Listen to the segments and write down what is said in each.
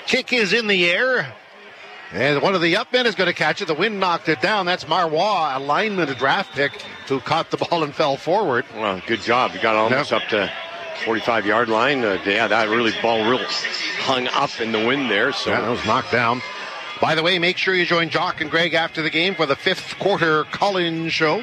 Kick is in the air. And one of the up men is going to catch it. The wind knocked it down. That's Marois, a lineman, a draft pick, who caught the ball and fell forward. Well, good job. You got almost up to 45-yard line. That ball really hung up in the wind there. So that was knocked down. By the way, make sure you join Jock and Greg after the game for the fifth quarter call-in show.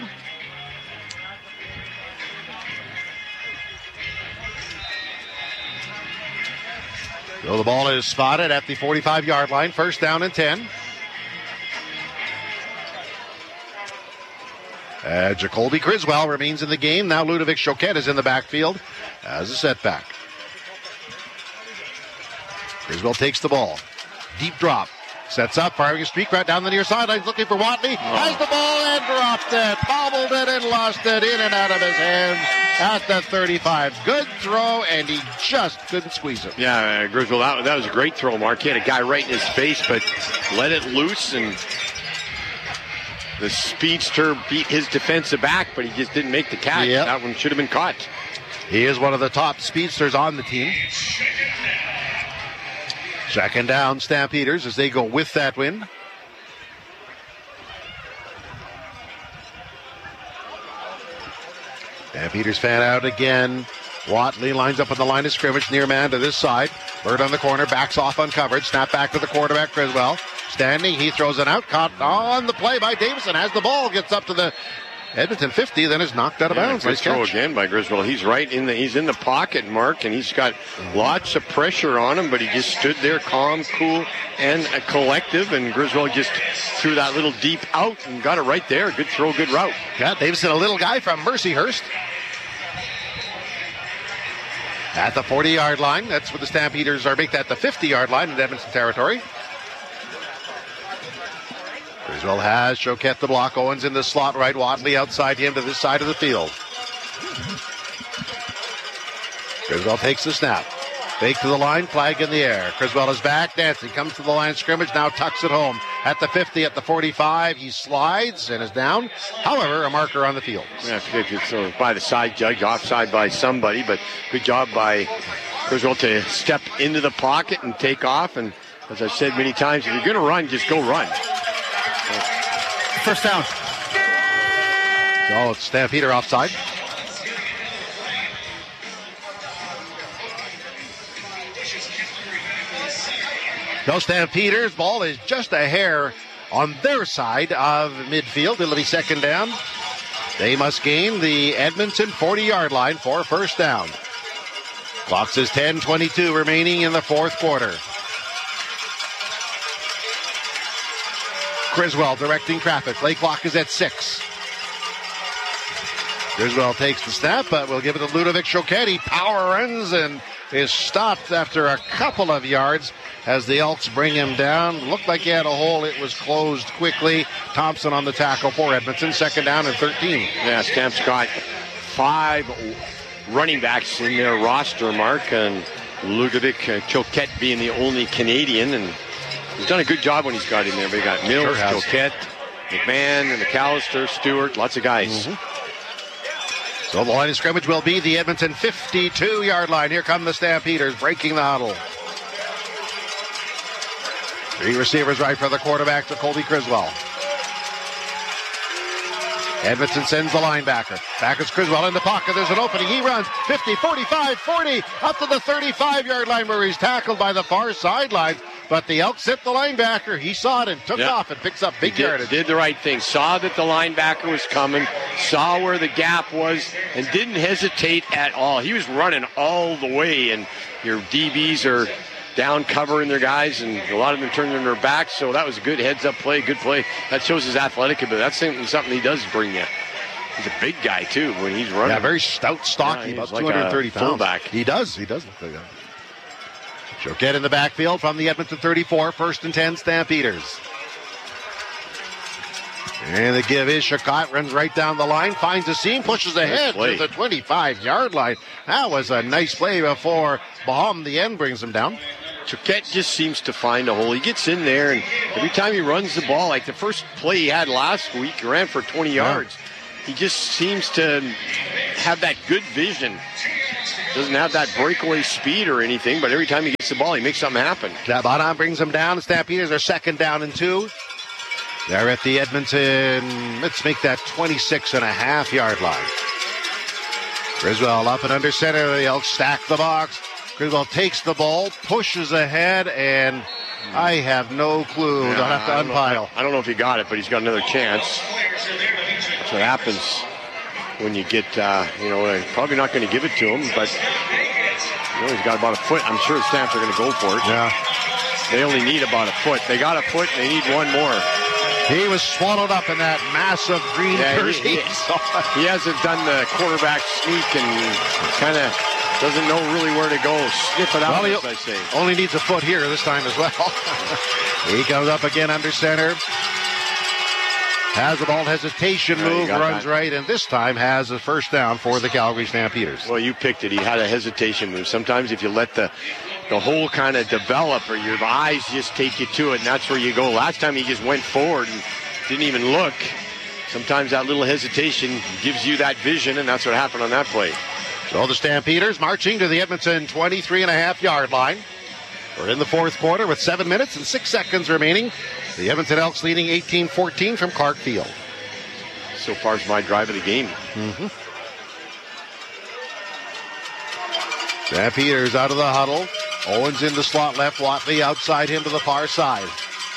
So the ball is spotted at the 45-yard line. First down and 10. Jacoby Criswell remains in the game. Now Ludovic Choquette is in the backfield as a setback. Criswell takes the ball. Deep drop. Sets up, firing a streak right down the near sideline, looking for Watley. Has the ball and dropped it. Bobbled it and lost it in and out of his hands at the 35. Good throw, and he just couldn't squeeze it. Yeah, Griswold, that was a great throw, Mark. He had a guy right in his face, but let it loose, and the speedster beat his defensive back, but he just didn't make the catch. Yep. That one should have been caught. He is one of the top speedsters on the team. Second down, Stampeders, as they go with that win. Stampeders fan out again. Watley lines up on the line of scrimmage, near man to this side. Bird on the corner, backs off uncovered. Snap back to the quarterback, Criswell. Standing, he throws it out. Caught on the play by Davison. Has the ball, gets up to the Edmonton 50, then is knocked out of bounds. Nice throw again by Griswold. He's he's in the pocket, Mark, and he's got lots of pressure on him, but he just stood there calm, cool, and collective, and Griswold just threw that little deep out and got it right there. Good throw, good route. Yeah, Davison, a little guy from Mercyhurst. At the 40-yard line, that's where the Stampeders are. Make that the 50-yard line in Edmonton territory. Griswold has Choquette the block. Owens in the slot right. Watley outside him to this side of the field. Griswold takes the snap. Fake to the line. Flag in the air. Griswold is back. Dancing. Comes to the line of scrimmage. Now tucks it home. At the 50, at the 45. He slides and is down. However, a marker on the field. Yeah, it's by the side judge. Offside by somebody. But good job by Griswold to step into the pocket and take off. And as I've said many times, if you're going to run, just go run. First down. So it's Stampeder offside. No, Stampeders. Ball is just a hair on their side of midfield. It'll be second down. They must gain the Edmonton 40-yard line for first down. Clock says 10:22 remaining in the fourth quarter. Criswell directing traffic. Play clock is at 6. Criswell takes the snap, but we'll give it to Ludovic Choquette. He power runs and is stopped after a couple of yards as the Elks bring him down. Looked like he had a hole. It was closed quickly. Thompson on the tackle for Edmonton. Second down and 13. Yeah, Stamps got 5 running backs in their roster, Mark, and Ludovic Choquette being the only Canadian, and he's done a good job when he's got in there. We got Mills, Choquette, McMahon, and McAllister, Stewart, lots of guys. Mm-hmm. So the line of scrimmage will be the Edmonton 52-yard line. Here come the Stampeders breaking the huddle. 3 receivers right for the quarterback, Jacoby Criswell. Edmonton sends the linebacker. Back is Criswell in the pocket. There's an opening. He runs 50, 45, 40, up to the 35-yard line where he's tackled by the far sideline. But the Elks hit the linebacker. He saw it and took off and picks up big yardage. Did the right thing. Saw that the linebacker was coming, saw where the gap was, and didn't hesitate at all. He was running all the way, and your DBs are down covering their guys, and a lot of them turning their backs, so that was a good heads-up play, good play. That shows his athletic ability. That's something he does bring you. He's a big guy, too, when he's running. Yeah, very stout, stocky, about 230 pounds. Fullback. He does look like that. Choquette in the backfield from the Edmonton 34, first and 10 Stampeders. And the give is Choquette, runs right down the line, finds a seam, pushes ahead to the 25-yard line. That was a nice play before Baham, the end, brings him down. Choquette just seems to find a hole. He gets in there, and every time he runs the ball, like the first play he had last week, he ran for 20 yards. He just seems to have that good vision. doesn't have that breakaway speed or anything, but every time he gets the ball, he makes something happen. Bonham brings him down. The Stampeders are second down and 2. They're at the Edmonton, let's make that 26.5-yard line. Griswold up and under center. The Elks stack the box. Griswold takes the ball, pushes ahead, and I have no clue. They'll have to unpile. I don't know if he got it, but he's got another chance. That's what happens when you get, probably not going to give it to him, but he's got about a foot. I'm sure the Stamps are going to go for it. Yeah. They only need about a foot. They got a foot, and they need one more. He was swallowed up in that massive green jersey. He hasn't done the quarterback sneak and kind of doesn't know really where to go. Sniff it out, as I say. Only needs a foot here this time as well. He comes up again under center. Has the ball, hesitation move, runs right, and this time has a first down for the Calgary Stampeders. Well, you picked it. He had a hesitation move. Sometimes if you let the whole kind of develop or your eyes just take you to it, and that's where you go. Last time he just went forward and didn't even look. Sometimes that little hesitation gives you that vision, and that's what happened on that play. So the Stampeders marching to the Edmonton 23.5-yard line. We're in the fourth quarter with 7 minutes and 6 seconds remaining. The Edmonton Elks leading 18-14 from Clark Field. So far as my drive of the game. Mm-hmm. Stampeders out of the huddle. Owens in the slot left. Watley outside him to the far side.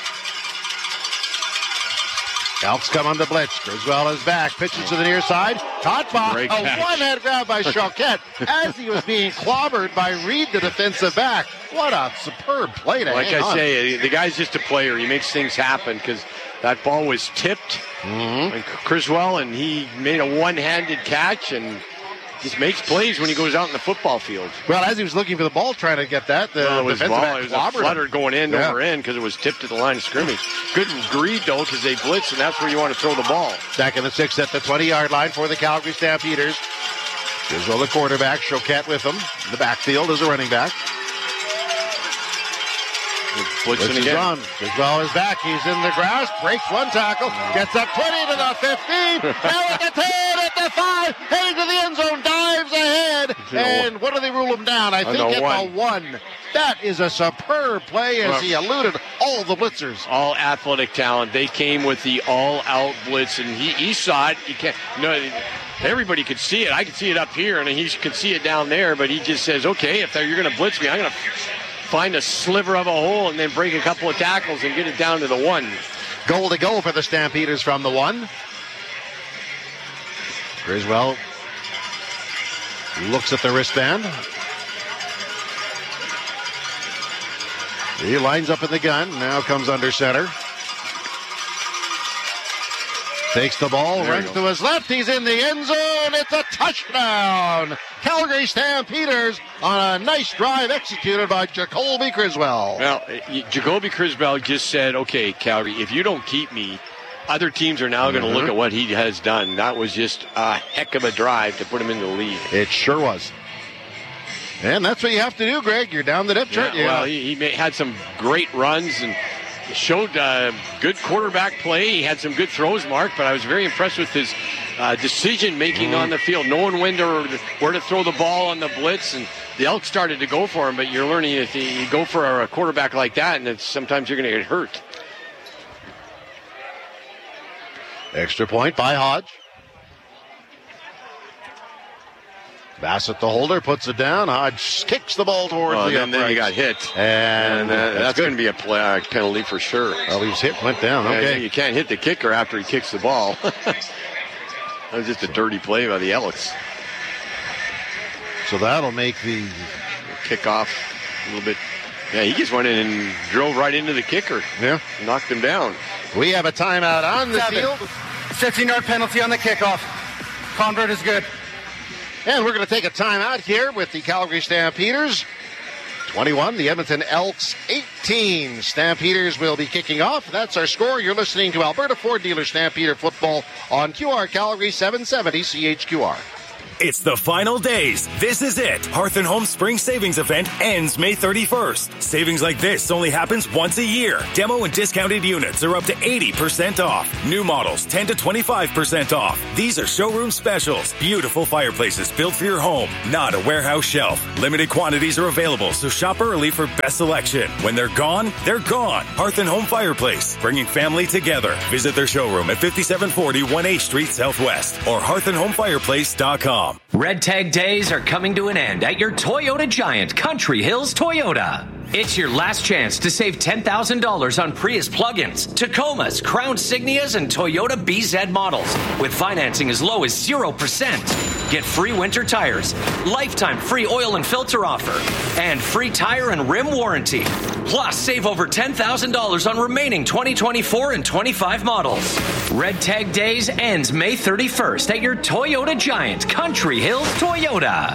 Elks come on the blitz. Griswold is back. Pitches to the near side. Caught by a one-hand grab by Choquette as he was being clobbered by Reed, the defensive back. What a superb play to Like hang I on. say, the guy's just a player. He makes things happen because that ball was tipped. And Griswold, and he made a one-handed catch and just makes plays when he goes out in the football field. Well, as he was looking for the ball, trying to get that, the it was defensive back a flutter going in over in because it was tipped at the line of scrimmage. Good read, though, because they blitz, and that's where you want to throw the ball. Second and 6 at the 20-yard line for the Calgary Stampeders. Griswold, the quarterback. Choquette with him. In the backfield as a running back. Blitzing again. Griswold is back. He's in the grass. Breaks one tackle. Gets up 20 to the 15. Now at the 10, at the 5. Heading to the end zone. Dives ahead. And what do they rule him down? I think at the 1. That is a superb play as he eluded all the blitzers. All athletic talent. They came with the all-out blitz, and he saw it. He can't. Everybody could see it. I could see it up here, and he could see it down there. But he just says, "Okay, if you're going to blitz me, I'm going to find a sliver of a hole and then break a couple of tackles and get it down to the 1." Goal to go for the Stampeders from the 1. Griswold looks at the wristband. He lines up in the gun. Now comes under center. Takes the ball, runs to his left. He's in the end zone. It's a touchdown. Calgary Stampeders on a nice drive executed by Jacoby Criswell. Well, Jacoby Criswell just said, "Okay, Calgary, if you don't keep me, other teams are now going to look at what he has done." That was just a heck of a drive to put him in the lead. It sure was. And that's what you have to do, Greg. You're down the depth chart. Well, he had some great runs and showed good quarterback play. He had some good throws, Mark, but I was very impressed with his decision-making on the field, knowing where to throw the ball on the blitz. And the Elks started to go for him, but you're learning if you go for a quarterback like that, and sometimes you're going to get hurt. Extra point by Hodge. Bassett, the holder, puts it down. Hodge kicks the ball towards the uprights. And then he got hit. And that's going to be a penalty for sure. Well, he was hit, went down. Okay. You can't hit the kicker after he kicks the ball. That was just a dirty play by the Elks. So that'll make the kickoff a little bit. Yeah, he just went in and drove right into the kicker. Yeah. Knocked him down. We have a timeout on the field. 15-yard penalty on the kickoff. Convert is good. And we're going to take a timeout here with the Calgary Stampeders. 21, the Edmonton Elks 18. Stampeders will be kicking off. That's our score. You're listening to Alberta Ford Dealer Stampeder Football on QR Calgary 770 CHQR. It's the final days. This is it. Hearth & Home Spring Savings Event ends May 31st. Savings like this only happens once a year. Demo and discounted units are up to 80% off. New models 10 to 25% off. These are showroom specials. Beautiful fireplaces built for your home, not a warehouse shelf. Limited quantities are available, so shop early for best selection. When they're gone, they're gone. Hearth & Home Fireplace, bringing family together. Visit their showroom at 5740 1H Street Southwest or hearthandhomefireplace.com. Red Tag Days are coming to an end at your Toyota Giant, Country Hills Toyota. It's your last chance to save $10,000 on Prius plug-ins, Tacomas, Crown Signias, and Toyota BZ models with financing as low as 0%. Get free winter tires, lifetime free oil and filter offer, and free tire and rim warranty. Plus, save over $10,000 on remaining 2024 and 25 models. Red Tag Days ends May 31st at your Toyota Giant, Country Hills Toyota.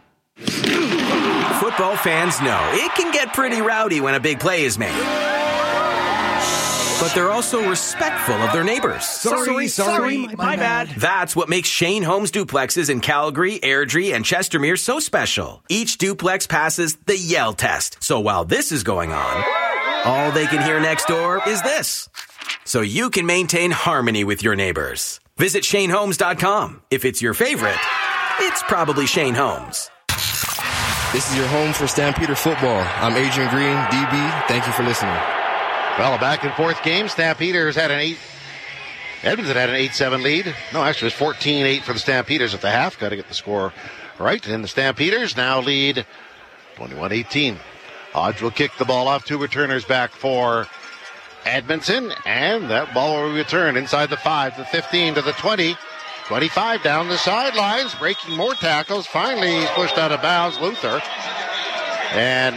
Football fans know it can get pretty rowdy when a big play is made. But they're also respectful of their neighbors. Sorry, my bad. That's what makes Shane Homes duplexes in Calgary, Airdrie, and Chestermere so special. Each duplex passes the Yell test. So while this is going on, all they can hear next door is this. So you can maintain harmony with your neighbors. Visit ShaneHomes.com. If it's your favorite, it's probably Shane Homes. This is your home for Stampeder football. I'm Adrian Green, DB. Thank you for listening. Well, a back-and-forth game. Stampeders had Edmonton had an 8-7 lead. No, actually, it was 14-8 for the Stampeders at the half. Got to get the score right. And the Stampeders now lead 21-18. Hodge will kick the ball off. Two returners back for Edmonton. And that ball will return inside the 5, the 15, to the 20. 25 down the sidelines, breaking more tackles. Finally, he's pushed out of bounds, Luther. And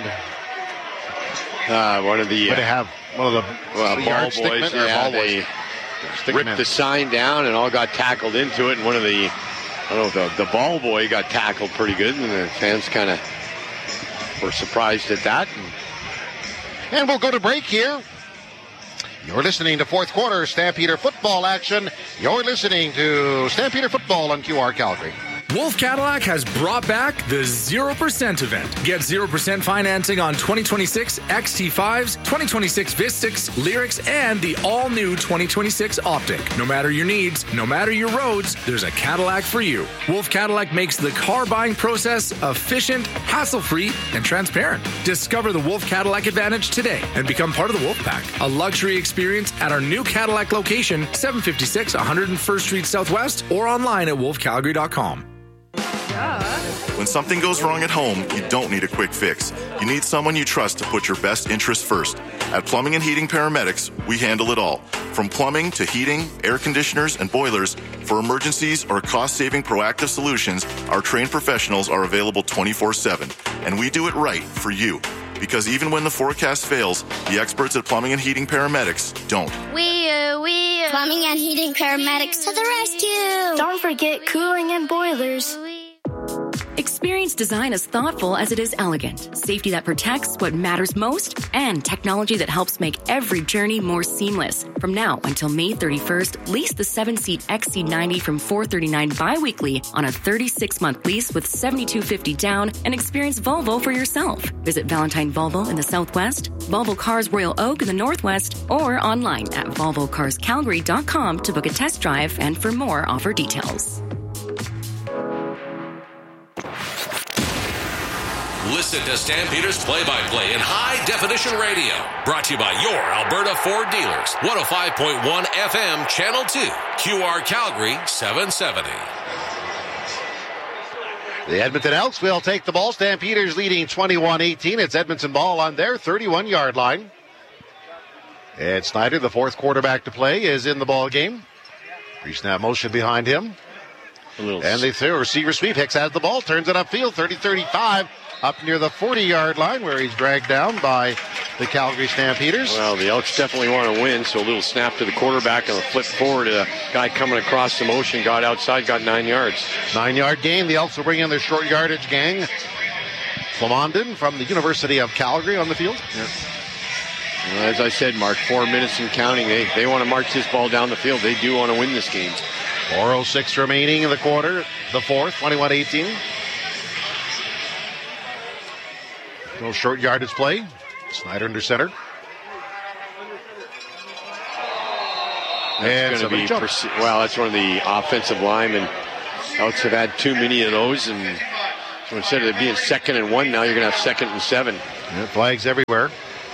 one of the yard boys, they ripped the sign down and all got tackled into it. And one of the ball boy got tackled pretty good, and the fans kind of were surprised at that. And we'll go to break here. You're listening to fourth quarter Stampeder football action. You're listening to Stampeder football on QR Calgary. Wolf Cadillac has brought back the 0% event. Get 0% financing on 2026 XT5s, 2026 Vistix, Lyrics, and the all-new 2026 Optic. No matter your needs, no matter your roads, there's a Cadillac for you. Wolf Cadillac makes the car buying process efficient, hassle-free, and transparent. Discover the Wolf Cadillac Advantage today and become part of the Wolf Pack. A luxury experience at our new Cadillac location, 756 101st Street Southwest, or online at wolfcalgary.com. When something goes wrong at home, you don't need a quick fix. You need someone you trust to put your best interests first. At Plumbing and Heating Paramedics, we handle it all. From plumbing to heating, air conditioners, and boilers, for emergencies or cost-saving proactive solutions, our trained professionals are available 24/7. And we do it right for you. Because even when the forecast fails, the experts at Plumbing and Heating Paramedics don't. We Plumbing and Heating Paramedics to the rescue. Don't forget cooling and boilers. Experience design as thoughtful as it is elegant, safety that protects what matters most, and technology that helps make every journey more seamless. From now until May 31st, lease the 7-seat XC90 from $439 bi-weekly on a 36-month lease with $7,250 down and experience Volvo for yourself. Visit Valentine Volvo in the Southwest, Volvo Cars Royal Oak in the Northwest, or online at VolvoCarsCalgary.com to book a test drive and for more offer details. Listen to Stampeders play-by-play in high-definition radio. Brought to you by your Alberta Ford dealers. 105.1 FM, Channel 2. QR Calgary, 770. The Edmonton Elks will take the ball. Stampeders leading 21-18. It's Edmonton ball on their 31-yard line. Ed Snyder, the fourth quarterback to play, is in the ball game. Pre-snap motion behind him. And they throw a receiver sweep. Hicks has the ball, turns it upfield, 30-35. Up near the 40-yard line where he's dragged down by the Calgary Stampeders. Well, the Elks definitely want to win, so a little snap to the quarterback and a flip forward. A guy coming across the motion, got outside, got 9 yards. 9-yard gain. The Elks will bring in their short yardage gang. Flamondon from the University of Calgary on the field. Yeah. Well, as I said, Mark, 4 minutes and counting. They want to march this ball down the field. They do want to win this game. 4:06 remaining in the quarter, the fourth, 21-18. Little short yardage play. Snyder under center. That's going to be that's one of the offensive linemen. Elks have had too many of those, and so instead of it being 2nd and 1, now you're going to have 2nd and 7. Yeah, flags everywhere.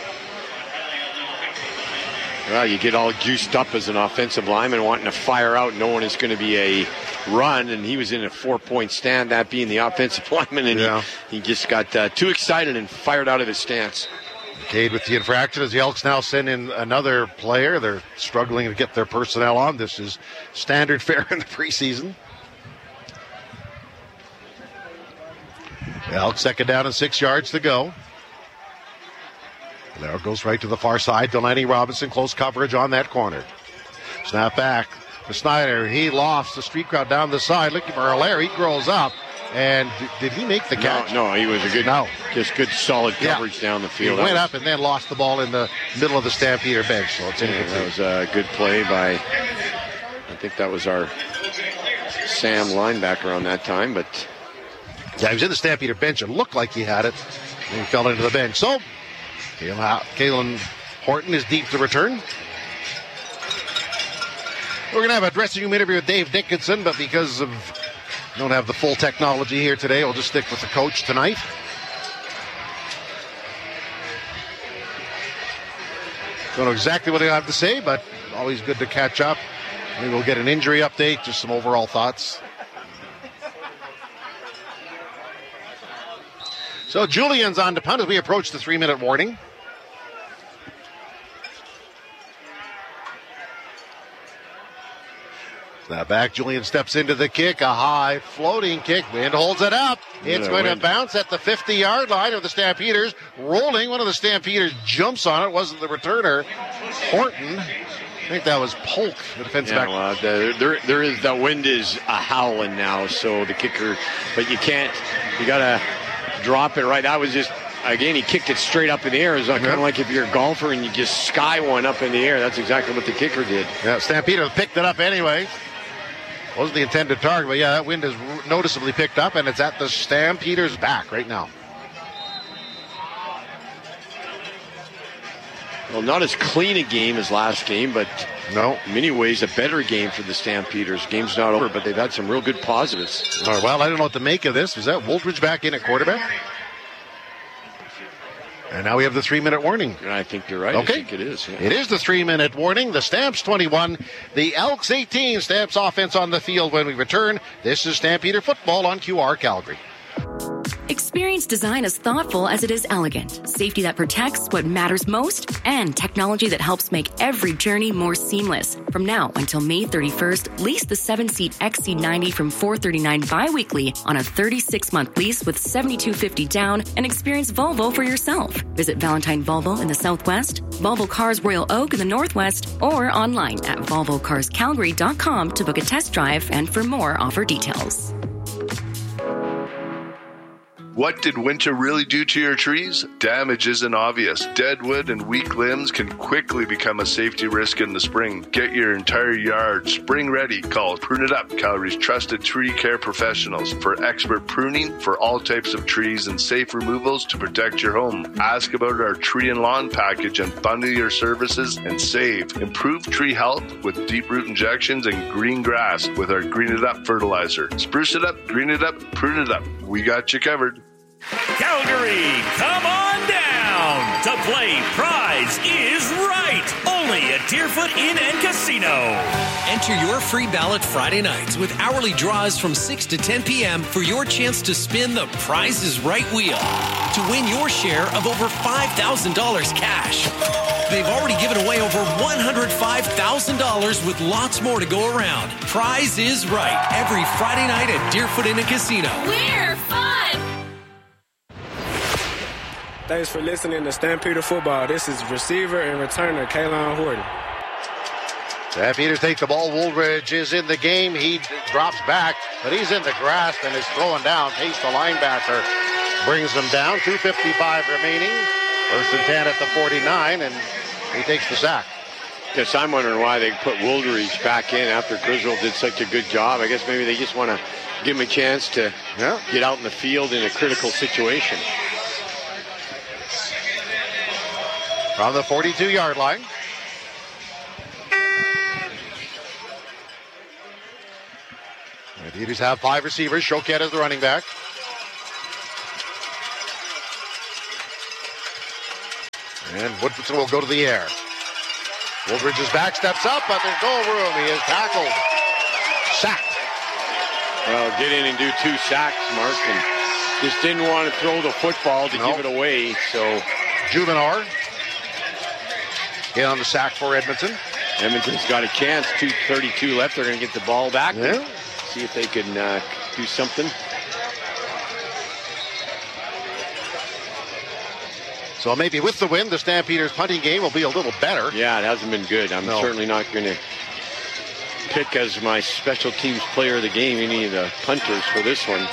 Well, you get all juiced up as an offensive lineman wanting to fire out, knowing it's going to be a run, and he was in a 4-point stand, that being the offensive lineman, and he just got too excited and fired out of his stance. Cade with the infraction as the Elks now send in another player. They're struggling to get their personnel on. This is standard fare in the preseason. The Elks 2nd down and 6 yards to go. There goes right to the far side. Delaney Robinson, close coverage on that corner. Snap back to Snyder. He lost the street crowd down the side, looking for Hilaire. He grows up. And did he make the catch? No, he was just good solid coverage down the field. He went up and then lost the ball in the middle of the Stampeder bench. So it's that was a good play by, I think that was our Sam linebacker on that time. But yeah, he was in the Stampeder bench. It looked like he had it. And he fell into the bench. So Kalen Horton is deep to return. We're going to have a dressing room interview with Dave Dickinson, but because we don't have the full technology here today, we'll just stick with the coach tonight. Don't know exactly what he'll have to say, but always good to catch up. Maybe we'll get an injury update, just some overall thoughts. So Julian's on to punt as we approach the 3-minute warning. Now back, Julian steps into the kick, a high floating kick. Wind holds it up. It's going to bounce at the 50-yard line of the Stampeders. Rolling, one of the Stampeders jumps on it. Wasn't the returner, Horton. I think that was Polk, the defensive back. Well, there is, the wind is a howling now, so the kicker, but you got to drop it right. That was just, again, he kicked it straight up in the air. It's kind of like if you're a golfer and you just sky one up in the air. That's exactly what the kicker did. Yeah, Stampeder picked it up anyway. Wasn't the intended target, but that wind is noticeably picked up, and it's at the Stampeders' back right now. Well, not as clean a game as last game, but in many ways a better game for the Stampeders. Game's not over, but they've had some real good positives. All right, well, I don't know what to make of this. Was that Woolridge back in at quarterback? And now we have the 3-minute warning. I think you're right. Okay. I think it is. Yeah. It is the 3-minute warning. The Stamps 21, the Elks 18. Stamps offense on the field when we return. This is Stampeder football on QR Calgary. Experience design as thoughtful as it is elegant. Safety that protects what matters most, and technology that helps make every journey more seamless. From now until May 31st, lease the 7-seat XC90 from $439 bi-weekly on a 36-month lease with $7,250 down, and experience Volvo for yourself. Visit Valentine Volvo in the Southwest, Volvo Cars Royal Oak in the Northwest, or online at volvocarscalgary.com to book a test drive and for more offer details. What did winter really do to your trees? Damage isn't obvious. Dead wood and weak limbs can quickly become a safety risk in the spring. Get your entire yard spring ready. Call Prune It Up, Calgary's trusted tree care professionals, for expert pruning for all types of trees and safe removals to protect your home. Ask about our tree and lawn package and bundle your services and save. Improve tree health with deep root injections and green grass with our Green It Up fertilizer. Spruce it up, green it up, prune it up. We got you covered. Calgary, come on down to play Prize is Right, only at Deerfoot Inn and Casino. Enter your free ballot Friday nights with hourly draws from 6 to 10 p.m. for your chance to spin the Prize is Right wheel to win your share of over $5,000 cash. They've already given away over $105,000 with lots more to go around. Prize is Right, every Friday night at Deerfoot Inn and Casino. We're fun! Thanks for listening to Stampeder Football. This is receiver and returner Kalen Horton. Stampeders take the ball. Woolridge is in the game. He drops back, but he's in the grasp and is throwing down. Pace, the linebacker, brings him down. 2:55 remaining. 1st and 10 at the 49, and he takes the sack. Guess I'm wondering why they put Wooldridge back in after Griswold did such a good job. I guess maybe they just want to give him a chance to get out in the field in a critical situation. From the 42-yard line. The Beaters have 5 receivers. Choquette is the running back. And Woodfordson will go to the air. Wooldridge is back, steps up, but there's no room. He is tackled. Sacked. Well, get in and do 2 sacks, Mark, and just didn't want to throw the football to give it away. So Juvenor in on the sack for Edmonton. Edmonton's got a chance. 2:32 left. They're going to get the ball back. Yeah. See if they can do something. So maybe with the win, the Stampeders' punting game will be a little better. Yeah, it hasn't been good. I'm certainly not going to pick as my special teams player of the game any of the punters for this one.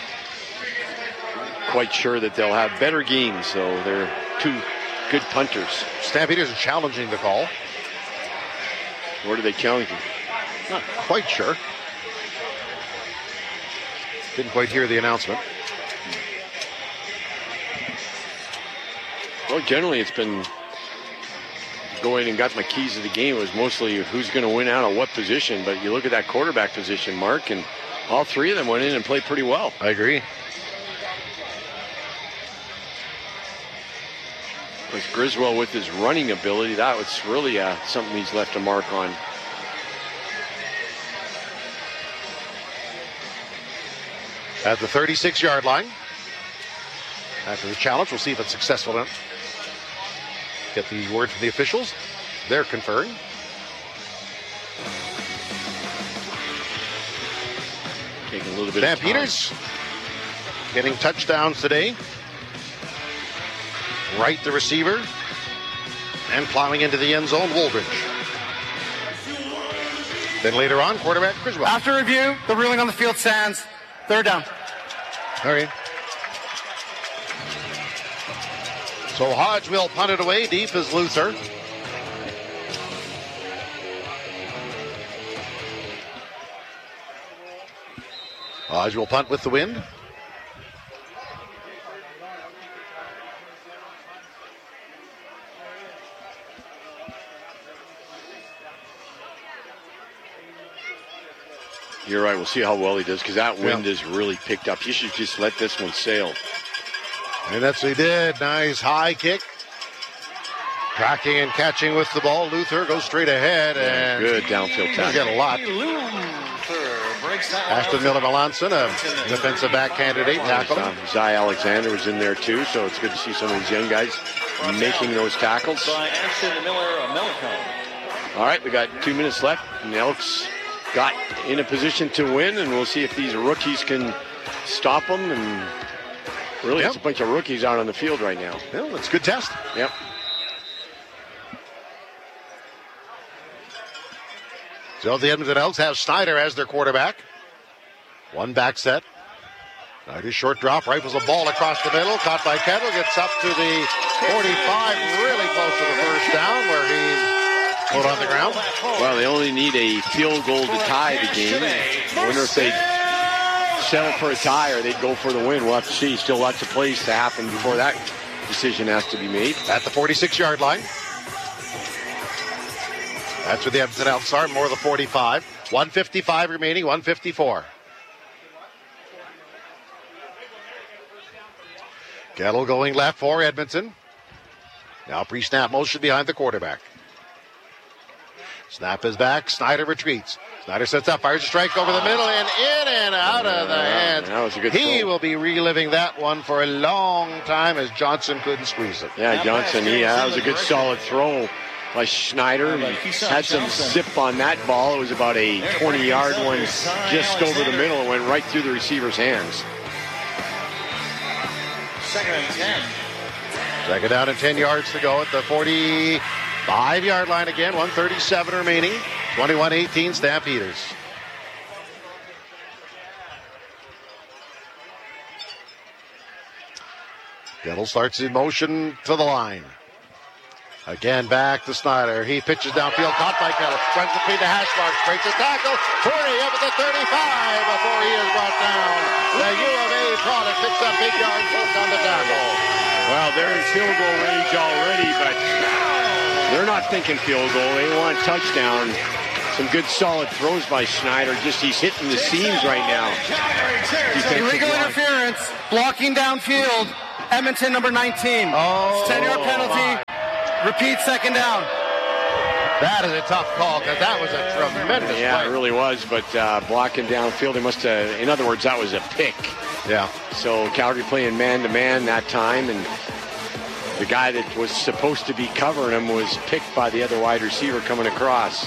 Quite sure that they'll have better games, though. They're 2 good punters. Stampeders are challenging the call. What are they challenging? Not quite sure. Didn't quite hear the announcement. Well, generally it's been going and got my keys to the game. It was mostly who's going to win out of what position. But you look at that quarterback position, Mark, and all 3 of them went in and played pretty well. I agree. With Griswold with his running ability, that was really something he's left a mark on. At the 36-yard line. After the challenge, we'll see if it's successful enough. Get the word from the officials. They're conferring. Taking a little bit Stampeders getting touchdowns today. Wright, the receiver, and plowing into the end zone, Wooldridge. Then later on, quarterback Griswold. After review, the ruling on the field stands. 3rd down. All right. So Hodge will punt it away. Deep is Luther. Hodge will punt with the wind. You're right. We'll see how well he does because that wind is really picked up. You should just let this one sail. And that's what he did. Nice high kick. Tracking and catching with the ball. Luther goes straight ahead. And good downfield tackle. Get a lot. Ashton Miller-Melanson, a defensive back candidate, tackle. Zai Alexander was in there too, so it's good to see some of these young guys making those tackles. All right, we got 2 minutes left, and the Elks got in a position to win, and we'll see if these rookies can stop them. And really, it's a bunch of rookies out on the field right now. Well, that's a good test. Yep. So the Edmonton Elks have Snyder as their quarterback. 1 back set. Snyder's short drop, rifles a ball across the middle, caught by Kendall, gets up to the 45, really close to the first down where he's put on the ground. Well, they only need a field goal to tie the game. I wonder if they'd settle for a tie or they'd go for the win. We'll have to see. Still lots of plays to happen before that decision has to be made. At the 46-yard line. That's where the Edmonton Elks are, more the 45. 1:55 remaining, 1:54. Kettle going left for Edmonton. Now pre-snap motion behind the quarterback. Snap is back. Snyder retreats. Snyder sets up, fires a strike over the middle, and in and out of the hands. That was a good He throw. will be reliving that one for a long time as Johnson couldn't squeeze it. Yeah, Johnson, that was a good solid throw by Schneider. He had some zip on that ball. It was about a 20-yard one just over the middle. It went right through the receiver's hands. 2nd and 10. Second down and 10 yards to go at the 45-yard line again. 1:37 remaining. 21-18 Stampeders. Gettle starts in motion to the line. Again, back to Snyder. He pitches downfield, caught by Keller. Runs between the hash marks, breaks a tackle. 40 up at the 35 before he is brought down. The U of A product picks up 8 yards first on the tackle. Well, they're in field goal range already, but they're not thinking field goal. They want touchdown. Some good solid throws by Snyder. Just he's hitting the seams right now. Illegal interference, blocking downfield. Edmonton, number 19. 10-yard penalty. Repeat, second down. That is a tough call because that was a tremendous play. It really was, but blocking downfield, they must have, in other words, that was a pick. Yeah. So Calgary playing man-to-man that time, and the guy that was supposed to be covering him was picked by the other wide receiver coming across.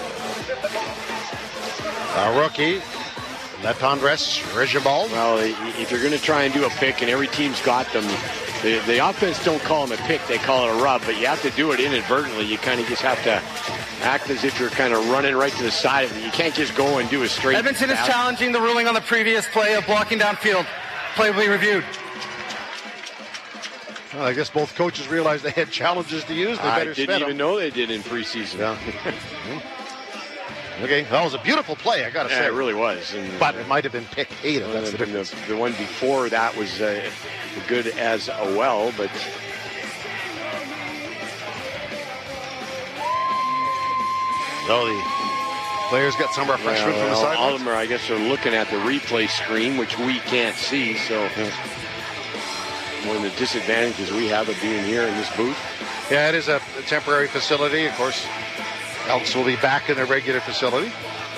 A rookie, left Andres Rigibald. Well, if you're going to try and do a pick, and every team's got them, the offense don't call them a pick, they call it a rub, but you have to do it inadvertently. You kind of just have to act as if you're kind of running right to the side of it. You can't just go and do a straight Edmonton is challenging the ruling on the previous play of blocking downfield. Play will be reviewed. Well, I guess both coaches realized they had challenges to use. They better I didn't even know they did in preseason. Yeah. Okay, that was a beautiful play, I got to say. It really was. And, but it might have been pick 8. That's the difference. The one before that was good as well, but... So the players got some refreshment from the sidelines. All of them are, I guess, are looking at the replay screen, which we can't see, so... One of the disadvantages we have of being here in this booth. Yeah, it is a temporary facility, of course. Elks will be back in their regular facility.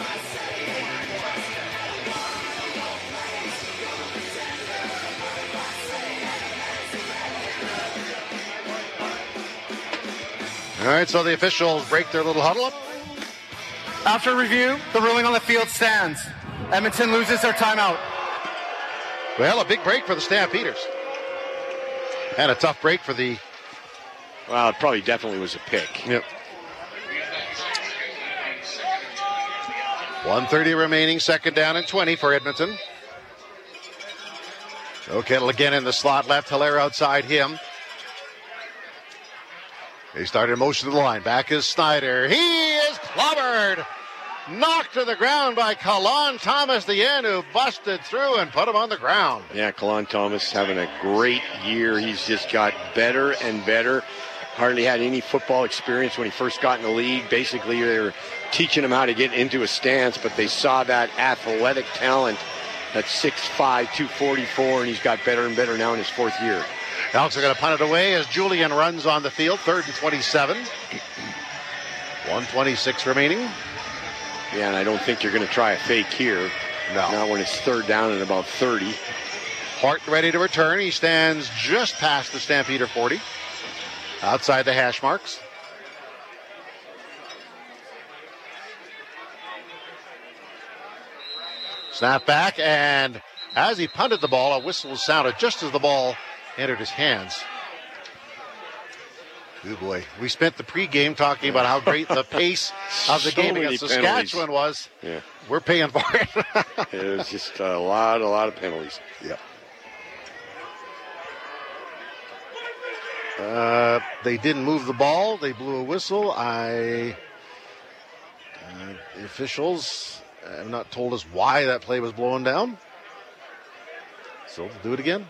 All right, so the officials break their little huddle up. After review, the ruling on the field stands. Edmonton loses their timeout. Well, a big break for the Stampeders. And a tough break for the... Well, it probably definitely was a pick. Yep. 1:30 remaining, second down and 20 for Edmonton. O'Kettle again in the slot, left Hilaire outside him. He started motion to the line. Back is Snyder. He is clobbered. Knocked to the ground by Kalon Thomas, the end, who busted through and put him on the ground. Yeah, Kalon Thomas having a great year. He's just got better and better. Hardly had any football experience when he first got in the league. Basically, they were teaching him how to get into a stance, but they saw that athletic talent at 6'5", 244, and he's got better and better now in his fourth year. Elks are going to punt it away as Julian runs on the field. 3rd and 27. 1:26 remaining. Yeah, and I don't think you're going to try a fake here. No. Not when it's 3rd down and about 30. Hart ready to return. He stands just past the Stampeder 40. Outside the hash marks. Snap back, and as he punted the ball, a whistle sounded just as the ball entered his hands. Oh boy, we spent the pregame talking about how great the pace of the game against Saskatchewan was. Yeah. We're paying for it. It was just a lot of penalties. Yeah. They didn't move the ball. They blew a whistle. The officials have not told us why that play was blown down. So we'll do it again.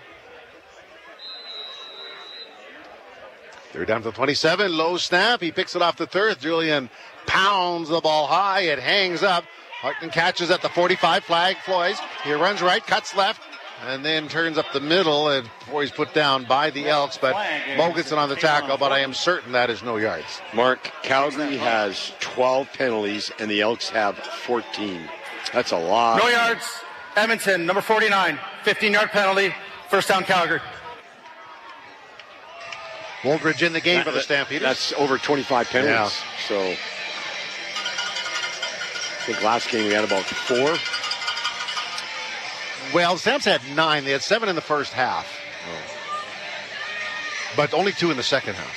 They're down to 27. Low snap. He picks it off the turf. Julian pounds the ball high. It hangs up. Harton catches at the 45. Flag flies. He runs right, cuts left, and then turns up the middle and before he's put down by the Elks. But Mogensen on the tackle, but I am certain that is no yards. Mark, Calgary has 12 penalties and the Elks have 14. That's a lot. No yards. Edmonton, number 49, 15-yard penalty. First down, Calgary. Woldridge in the game for the Stampeders. That's over 25 penalties. Yeah. So I think last game we had about 4. Well, the Stamps had 9. They had 7 in the first half. Oh. But only 2 in the second half.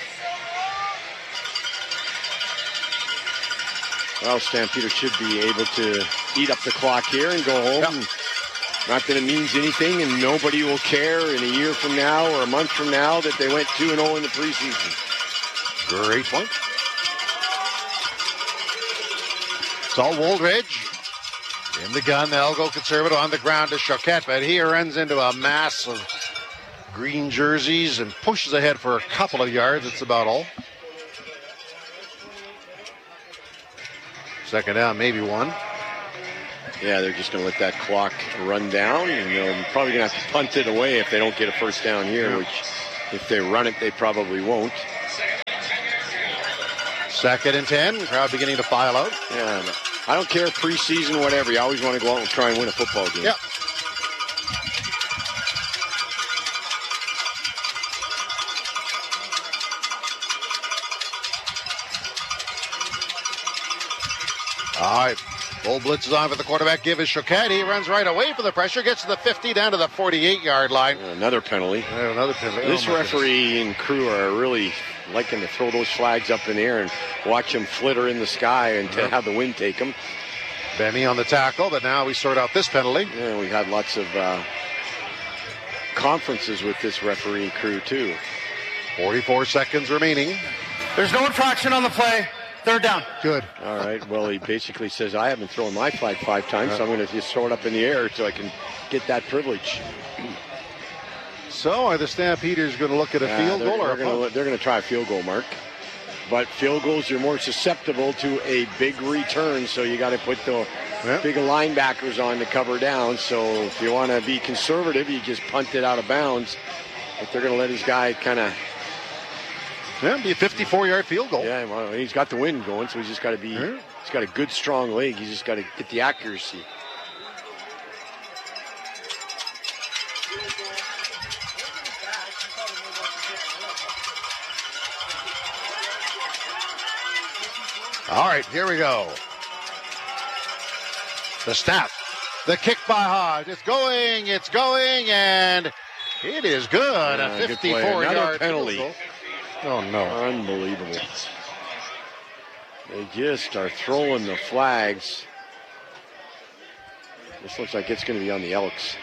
Well, Stampeder should be able to eat up the clock here and go home. Yep. Not that it means anything, and nobody will care in a year from now or a month from now that they went 2-0 in the preseason. Great point. So Wooldridge in the gun. They'll go conservative on the ground to Choquette, but he runs into a mass of green jerseys and pushes ahead for a couple of yards. That's about all. Second down, maybe one. Yeah, they're just going to let that clock run down, and they're probably going to have to punt it away if they don't get a first down here, which if they run it, they probably won't. Second and 10, crowd beginning to file out. Yeah, I don't care preseason, whatever. You always want to go out and try and win a football game. Yep. All right. Full blitz is on for the quarterback. Give is Choquette. He runs right away for the pressure. Gets to the 50, down to the 48-yard line. Another penalty. Another penalty. This referee and crew are really liking to throw those flags up in the air and watch them flitter in the sky and to have the wind take them. Benny on the tackle, but now we sort out this penalty. Yeah, we had lots of conferences with this referee and crew, too. 44 seconds remaining. There's no infraction on the play. Third down. Good. All right. Well, he basically says, I haven't thrown my flag 5 times, so I'm going to just throw it up in the air so I can get that privilege. So are the Stampeders going to look at a field goal or a punt? They're going to try a field goal, Mark. But field goals are more susceptible to a big return, so you got to put the big linebackers on to cover down. So if you want to be conservative, you just punt it out of bounds. But they're going to let his guy kind of... Yeah, be a 54-yard field goal. Yeah, well, he's got the wind going, so he's just got to be... He's got a good, strong leg. He's just got to get the accuracy. All right, here we go. The snap. The kick by Hodge. It's going, and it is good. A 54-yard penalty. Oh, no. Unbelievable. They just are throwing the flags. This looks like it's going to be on the Elks.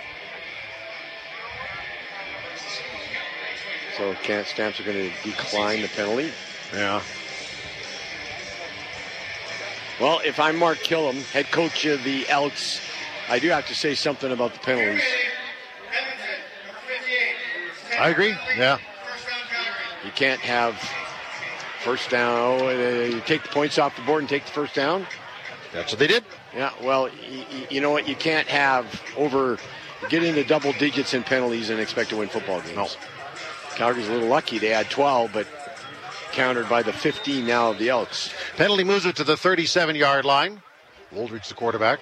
So Stamps are going to decline the penalty. Yeah. Well, if I'm Mark Killam, head coach of the Elks, I do have to say something about the penalties. I agree. Yeah. You can't have first down. You take the points off the board and take the first down. That's what they did. Yeah, well, you know what? You can't get into double digits in penalties and expect to win football games. No. Calgary's a little lucky. They had 12, but countered by the 15 now of the Elks. Penalty moves it to the 37-yard line. Wooldridge, the quarterback.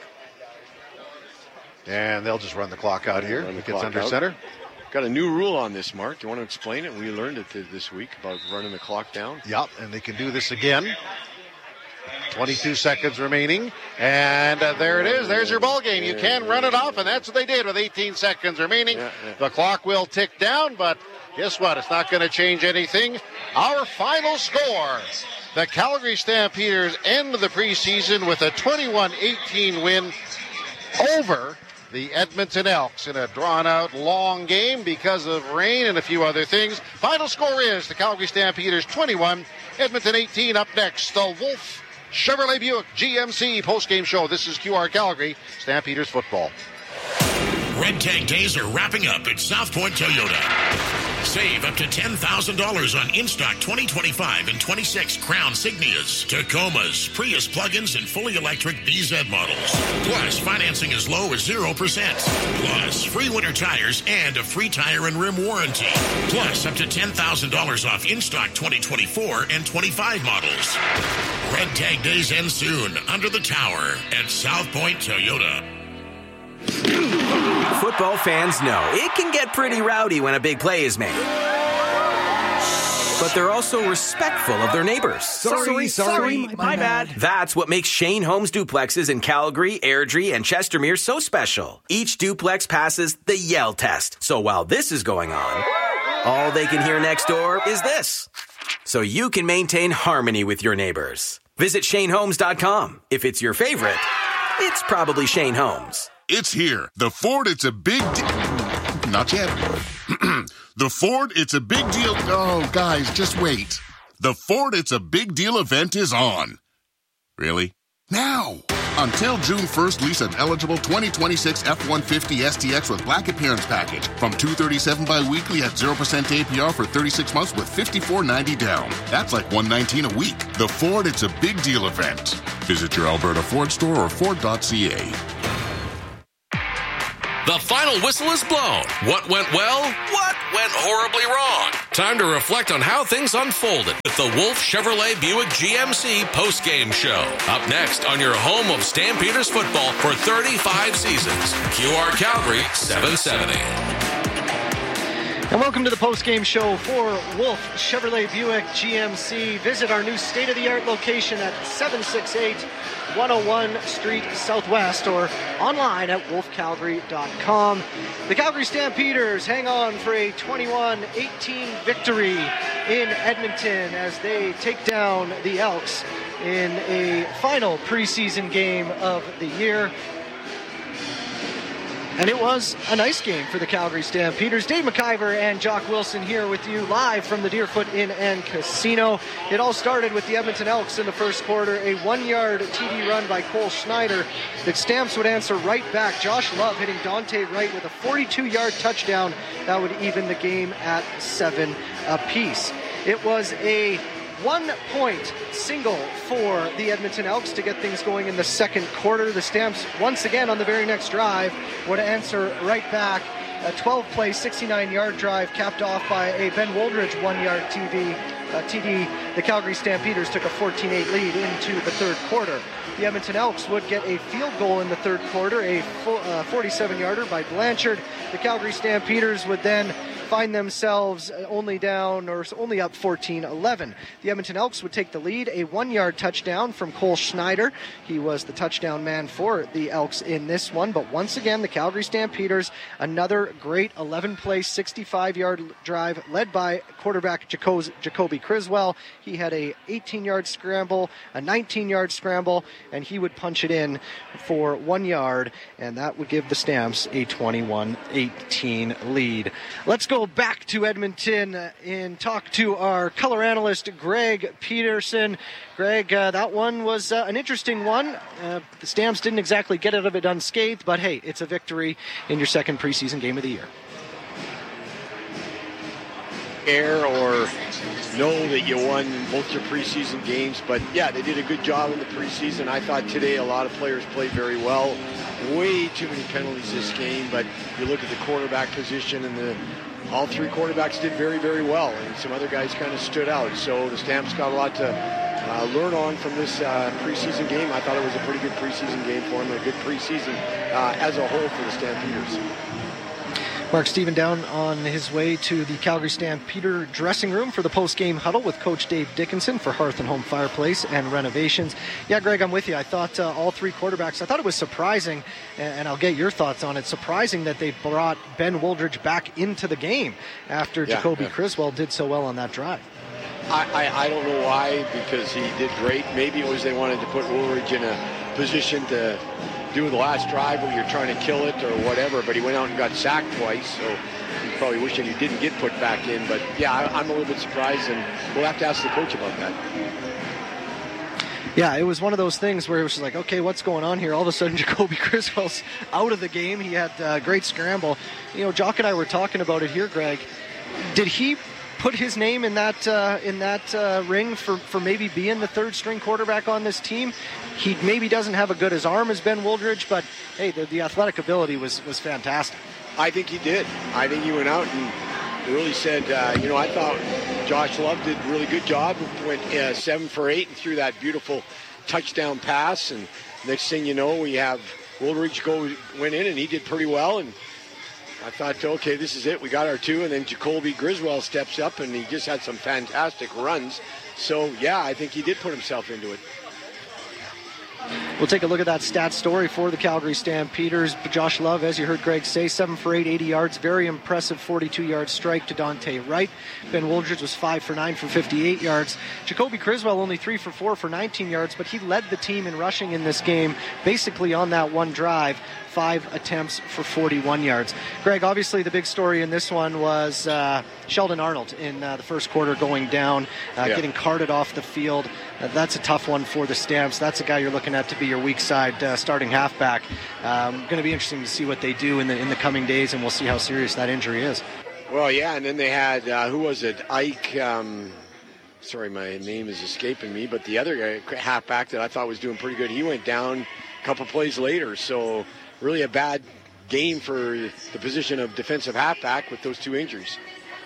And they'll just run the clock out here. It gets under center. Got a new rule on this, Mark. Do you want to explain it? We learned it this week about running the clock down. Yep, and they can do this again. 22 seconds remaining. And there it is. There's your ball game. You can run it off, and that's what they did with 18 seconds remaining. The clock will tick down, but guess what? It's not going to change anything. Our final score. The Calgary Stampeders end the preseason with a 21-18 win over the Edmonton Elks in a drawn-out long game because of rain and a few other things. Final score is the Calgary Stampeders 21, Edmonton 18. Up next, the Wolf Chevrolet Buick GMC postgame show. This is QR Calgary Stampeders football. Red Tag Days are wrapping up at South Point Toyota. Save up to $10,000 on in-stock 2025 and 26 Crown Signias, Tacomas, Prius plug-ins, and fully electric BZ models. Plus, financing as low as 0%. Plus, free winter tires and a free tire and rim warranty. Plus, up to $10,000 off in-stock 2024 and 25 models. Red Tag Days end soon under the tower at South Point Toyota. Football fans know it can get pretty rowdy when a big play is made. But they're also respectful of their neighbors. Sorry, my bad. That's what makes Shane Holmes duplexes in Calgary, Airdrie, and Chestermere so special. Each duplex passes the yell test. So while this is going on, all they can hear next door is this. So you can maintain harmony with your neighbors. Visit ShaneHolmes.com. If it's your favorite, it's probably Shane Holmes. It's here. The Ford, it's a big deal. Not yet. The Ford, it's a big deal. Oh, guys, just wait. The Ford It's a Big Deal event is on. Really? Now! Until June 1st, lease an eligible 2026 F-150 STX with Black Appearance Package from $237 bi-weekly at 0% APR for 36 months with $54.90 down. That's like $119 a week. The Ford It's a Big Deal event. Visit your Alberta Ford store or Ford.ca. The final whistle is blown. What went well? What went horribly wrong? Time to reflect on how things unfolded with the Wolf Chevrolet Buick GMC postgame show. Up next on your home of Stampeders football for 35 seasons. QR Calgary 770. And welcome to the post-game show for Wolf Chevrolet Buick GMC. Visit our new state-of-the-art location at 768 101 Street Southwest or online at wolfcalgary.com. The Calgary Stampeders hang on for a 21-18 victory in Edmonton as they take down the Elks in a final preseason game of the year. And it was a nice game for the Calgary Stampeders. Dave McIver and Jock Wilson here with you live from the Deerfoot Inn and Casino. It all started with the Edmonton Elks in the first quarter. A 1-yard TD run by Cole Schneider. The Stamps would answer right back. Josh Love hitting Dante Wright with a 42-yard touchdown. That would even the game at 7 apiece. It was a 1-point single for the Edmonton Elks to get things going in the second quarter. The Stamps, once again on the very next drive, would answer right back. A 12-play, 69-yard drive capped off by a Ben Woldridge 1-yard TD. The Calgary Stampeders took a 14-8 lead into the third quarter. The Edmonton Elks would get a field goal in the third quarter, a 47-yarder by Blanchard. The Calgary Stampeders would then find themselves only up 14-11. The Edmonton Elks would take the lead, a 1-yard touchdown from Cole Schneider. He was the touchdown man for the Elks in this one, but once again, the Calgary Stampeders, another great 11-play, 65-yard drive led by quarterback Jacoby Criswell. He had a 18-yard scramble, a 19-yard scramble, and he would punch it in for 1 yard, and that would give the Stamps a 21-18 lead. Let's go back to Edmonton and talk to our color analyst, Greg Peterson. Greg, that one was an interesting one. The Stamps didn't exactly get out of it unscathed, but hey, it's a victory in your second preseason game of the year. Or know that you won both your preseason games, but yeah, they did a good job in the preseason. I thought today a lot of players played very well. Way too many penalties this game, but you look at the quarterback position and all three quarterbacks did very, very well, and some other guys kind of stood out. So the Stamps got a lot to learn on from this preseason game. I thought it was a pretty good preseason game for them, a good preseason as a whole for the Stampeders. Mark Steven down on his way to the Calgary Stampeder dressing room for the post-game huddle with Coach Dave Dickinson for Hearth and Home Fireplace and renovations. Yeah, Greg, I'm with you. I thought all three quarterbacks, I thought it was surprising, and I'll get your thoughts on it, surprising that they brought Ben Woldridge back into the game after Jacoby Criswell did so well on that drive. I don't know why, because he did great. Maybe it was they wanted to put Woolridge in a position to do the last drive where you're trying to kill it or whatever, but he went out and got sacked twice, so he's probably wishing he didn't get put back in. But yeah, I'm a little bit surprised, and we'll have to ask the coach about that. Yeah, it was one of those things where it was just like, okay, what's going on here? All of a sudden, Jacoby Criswell's out of the game. He had a great scramble. You know, Jock and I were talking about it here, Greg. Did he put his name in that ring for maybe being the third-string quarterback on this team? He maybe doesn't have a good as arm as Ben Woldridge, but hey, the athletic ability was fantastic. I think he did. I think he went out and really said, I thought Josh Love did a really good job. Went 7 for 8 and threw that beautiful touchdown pass. And next thing you know, we have Woolridge went in and he did pretty well. And I thought, okay, this is it. We got our two. And then Jacoby Criswell steps up and he just had some fantastic runs. So, yeah, I think he did put himself into it. We'll take a look at that stat story for the Calgary Stampeders. Josh Love, as you heard Greg say, 7 for 8, 80 yards. Very impressive 42-yard strike to Dante Wright. Ben Woldridge was 5 for 9 for 58 yards. Jacoby Criswell only 3 for 4 for 19 yards, but he led the team in rushing in this game basically on that one drive. 5 attempts for 41 yards. Greg, obviously the big story in this one was Sheldon Arnold in the first quarter going down, getting carted off the field. That's a tough one for the Stamps. That's a guy you're looking at to be your weak side starting halfback. Going to be interesting to see what they do in the coming days, and we'll see how serious that injury is. Well, yeah, and then they had, who was it? Ike, sorry, my name is escaping me, but the other guy, halfback that I thought was doing pretty good, he went down a couple plays later. So really a bad game for the position of defensive halfback with those 2 injuries.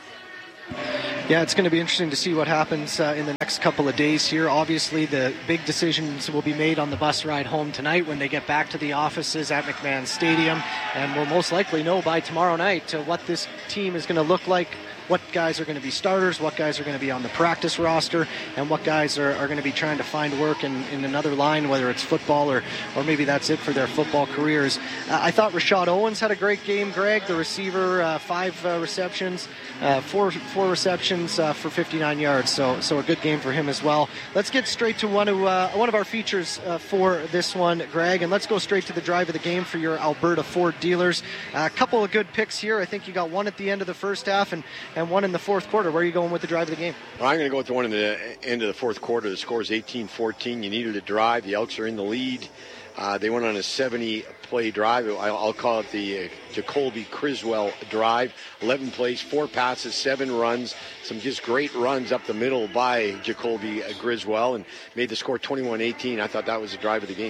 Yeah, it's going to be interesting to see what happens in the next couple of days here. Obviously, the big decisions will be made on the bus ride home tonight when they get back to the offices at McMahon Stadium, and we'll most likely know by tomorrow night what this team is going to look like, what guys are going to be starters, what guys are going to be on the practice roster, and what guys are going to be trying to find work in another line, whether it's football or maybe that's it for their football careers. I thought Rashad Owens had a great game, Greg, the receiver, 5 receptions, 4 receptions for 59 yards, so a good game for him as well. Let's get straight to one of our features for this one, Greg, and let's go straight to the drive of the game for your Alberta Ford dealers. A couple of good picks here. I think you got one at the end of the first half and one in the fourth quarter. Where are you going with the drive of the game? Well, I'm going to go with the one in the end of the fourth quarter. The score is 18-14. You needed a drive. The Elks are in the lead. They went on a 70-play drive. I'll call it the Jacoby Criswell drive. 11 plays, 4 passes, 7 runs. Some just great runs up the middle by Jacoby Criswell and made the score 21-18. I thought that was the drive of the game.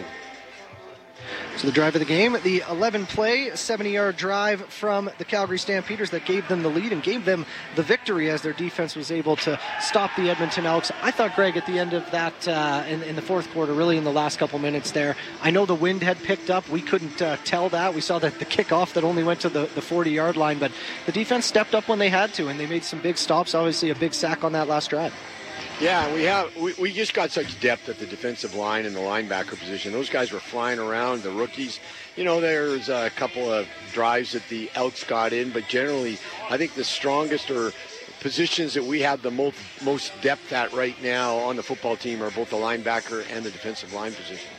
So the drive of the game, the 11-play, 70-yard drive from the Calgary Stampeders that gave them the lead and gave them the victory as their defense was able to stop the Edmonton Elks. I thought, Greg, at the end of that, in the fourth quarter, really in the last couple minutes there, I know the wind had picked up. We couldn't tell that. We saw that the kickoff that only went to the 40-yard line, but the defense stepped up when they had to, and they made some big stops. Obviously, a big sack on that last drive. Yeah, we just got such depth at the defensive line and the linebacker position. Those guys were flying around, the rookies. You know, there's a couple of drives that the Elks got in, but generally, I think the strongest or positions that we have the most depth at right now on the football team are both the linebacker and the defensive line position.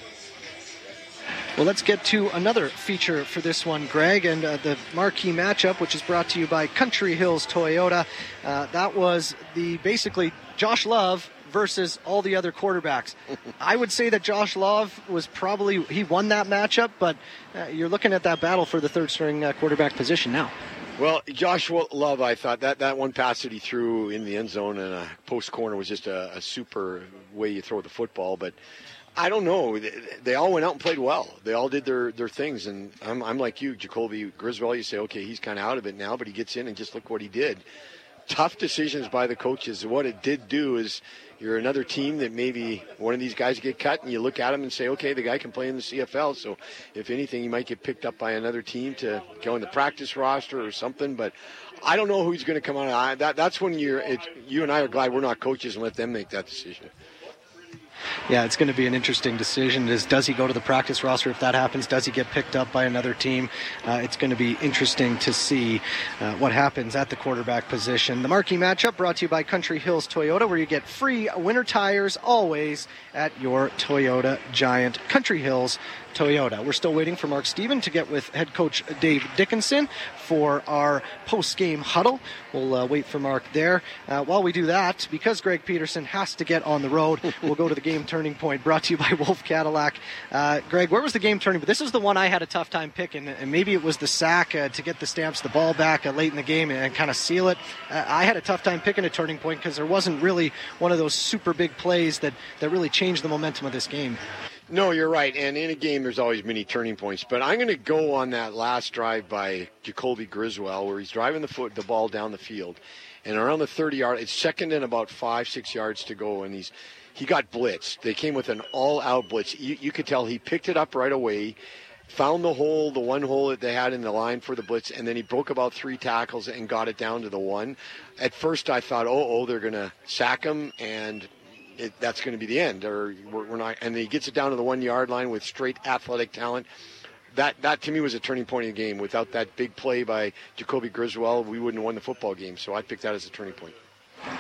Well, let's get to another feature for this one, Greg, and the marquee matchup, which is brought to you by Country Hills Toyota. That was basically Josh Love versus all the other quarterbacks. I would say that Josh Love he won that matchup, but you're looking at that battle for the third-string quarterback position now. Well, Josh Love, I thought that one pass that he threw in the end zone and a post corner was just a super way you throw the football, but I don't know. They all went out and played well. They all did their things, and I'm like you, Jacoby Criswell. You say, okay, he's kind of out of it now, but he gets in and just look what he did. Tough decisions by the coaches. What it did do is you're another team that maybe one of these guys get cut, and you look at him and say, okay, the guy can play in the CFL, so if anything, he might get picked up by another team to go in the practice roster or something, but I don't know who's going to come out. That's when you and I are glad we're not coaches and let them make that decision. Yeah, it's going to be an interesting decision. Does he go to the practice roster? If that happens, does he get picked up by another team? It's going to be interesting to see what happens at the quarterback position. The marquee matchup brought to you by Country Hills Toyota, where you get free winter tires always at your Toyota Giant. Country Hills Toyota. We're still waiting for Mark Steven to get with head coach Dave Dickinson for our post-game huddle. We'll wait for Mark there. While we do that, because Greg Peterson has to get on the road, we'll go to the game turning point brought to you by Wolf Cadillac. Greg, where was the game turning? But this is the one I had a tough time picking, and maybe it was the sack to get the Stamps the ball back late in the game and kind of seal it. I had a tough time picking a turning point because there wasn't really one of those super big plays that really changed the momentum of this game. No, you're right. And in a game, there's always many turning points. But I'm going to go on that last drive by Jacoby Criswell, where he's driving the ball down the field. And around the 30-yard, it's second and about 5-6 yards to go. And he got blitzed. They came with an all-out blitz. You could tell he picked it up right away, found the one hole that they had in the line for the blitz, and then he broke about 3 tackles and got it down to the 1. At first, I thought, they're going to sack him, and that's going to be the end, or we're not. And he gets it down to the 1-yard line with straight athletic talent. That to me was a turning point in the game. Without that big play by Jacoby Criswell, we wouldn't have won the football game. So I picked that as a turning point.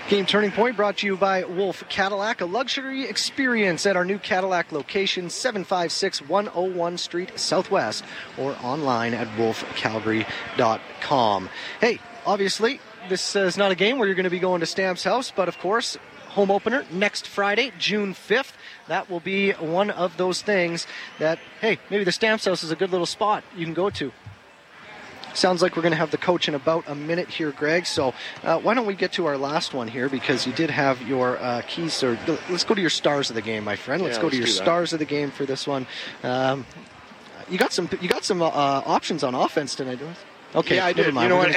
Game Turning Point brought to you by Wolf Cadillac, a luxury experience at our new Cadillac location, 756 101 Street Southwest, or online at wolfcalgary.com. Hey, obviously, this is not a game where you're going to be going to Stamps House, but of course, home opener next Friday, June 5th. That will be one of those things that, hey, maybe the Stamps House is a good little spot you can go to. Sounds like we're going to have the coach in about a minute here, Greg. So why don't we get to our last one here, because you did have your keys. Or let's go to your stars of the game, my friend. Let's go to your stars of the game for this one. You got some options on offense tonight, don't you? Okay, yeah, I did. You know what?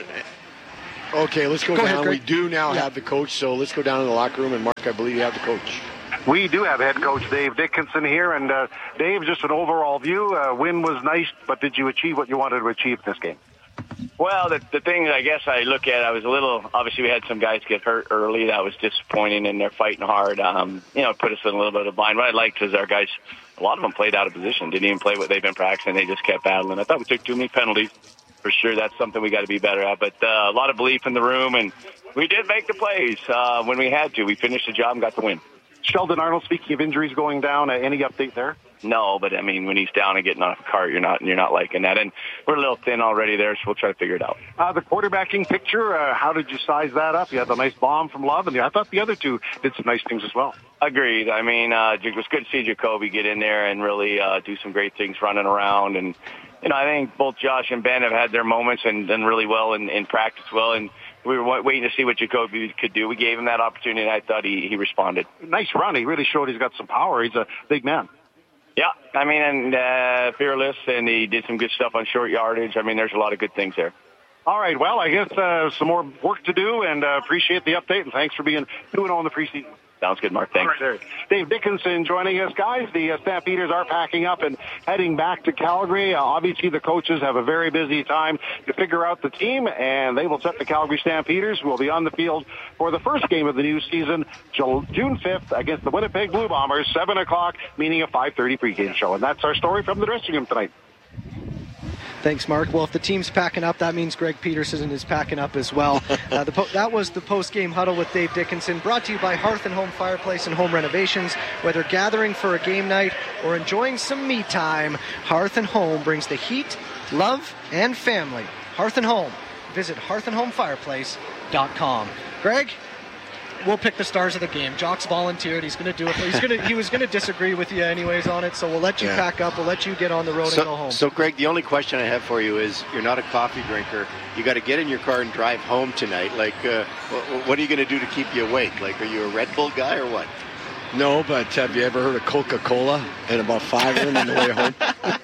Okay, let's go down. Ahead, we do now have the coach, so let's go down to the locker room. And Mark, I believe you have the coach. We do have head coach Dave Dickinson here, and Dave, just an overall view. Win was nice, but did you achieve what you wanted to achieve in this game? Well, the thing I guess I look at, I was a little, obviously we had some guys get hurt early. That was disappointing, and they're fighting hard. It put us in a little bit of a bind. What I liked was our guys, a lot of them played out of position, didn't even play what they've been practicing. They just kept battling. I thought we took too many penalties. For sure, that's something we got to be better at. But a lot of belief in the room, and we did make the plays when we had to. We finished the job and got the win. Sheldon Arnold, speaking of injuries going down, any update there? No, but I mean, when he's down and getting off the cart, you're not liking that. And we're a little thin already there, so we'll try to figure it out. The quarterbacking picture, how did you size that up? You had the nice bomb from Love, and I thought the other two did some nice things as well. Agreed. I mean, it was good to see Jacoby get in there and really do some great things running around. And, I think both Josh and Ben have had their moments and done really well in practice well. And we were waiting to see what Jacoby could do. We gave him that opportunity, and I thought he responded. Nice run. He really showed he's got some power. He's a big man. Yeah, I mean, and fearless, and he did some good stuff on short yardage. I mean, there's a lot of good things there. All right, well, I guess some more work to do, and appreciate the update, and thanks for being 2-0 in the preseason. Sounds good, Mark. Thanks. Right, Dave Dickinson joining us, guys. The Stampeders are packing up and heading back to Calgary. Obviously, the coaches have a very busy time to figure out the team, and they will set the Calgary Stampeders, who will be on the field for the first game of the new season, June 5th, against the Winnipeg Blue Bombers, 7 o'clock, meaning a 5:30 pregame show. And that's our story from the dressing room tonight. Thanks, Mark. Well, if the team's packing up, that means Greg Peterson is packing up as well. That was the post-game huddle with Dave Dickinson, brought to you by Hearth and Home Fireplace and Home Renovations. Whether gathering for a game night or enjoying some me time, Hearth and Home brings the heat, love, and family. Hearth and Home. Visit hearthandhomefireplace.com. Greg, we'll pick the stars of the game. Jock's volunteered. He's going to do it. He was going to disagree with you anyways on it, so we'll let you pack up. We'll let you get on the road and go home. So, Greg, the only question I have for you is, you're not a coffee drinker. You got to get in your car and drive home tonight. Like, what are you going to do to keep you awake? Like, are you a Red Bull guy or what? No, but have you ever heard of Coca-Cola? And about 5 of them on the way home.